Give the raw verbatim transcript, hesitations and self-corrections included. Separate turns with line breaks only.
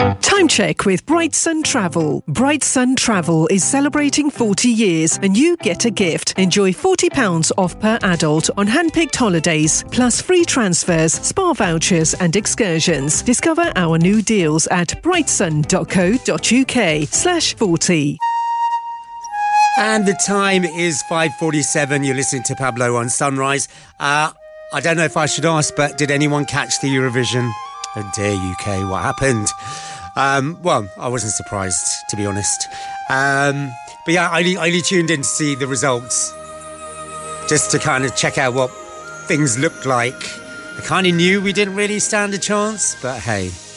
Time check with Bright Sun Travel. Bright Sun Travel is celebrating forty years and you get a gift. Enjoy forty pounds off per adult on hand-picked holidays, plus free transfers, spa vouchers and excursions. Discover our new deals at brightsun.co.uk slash 40.
And the time is five forty-seven. You're listening to Pablo on Sunrise. Uh, I don't know if I should ask, but did anyone catch the Eurovision? Oh dear, U K, what happened? Um, well, I wasn't surprised, to be honest. Um, but yeah, I only, I only tuned in to see the results, just to kind of check out what things looked like. I kind of knew we didn't really stand a chance, but hey...